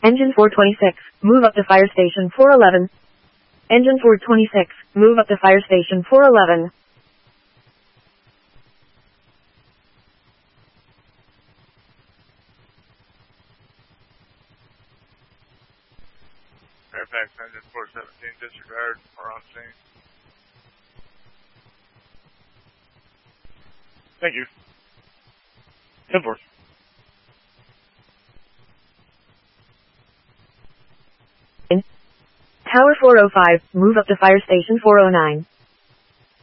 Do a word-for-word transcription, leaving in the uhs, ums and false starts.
Engine four twenty-six, move up to fire station four eleven. Engine four twenty-six, move up to fire station four eleven. Fairfax engine four seventeen, disregard, or on scene. Thank you. ten four. Tower four oh five, move up to fire station four oh nine.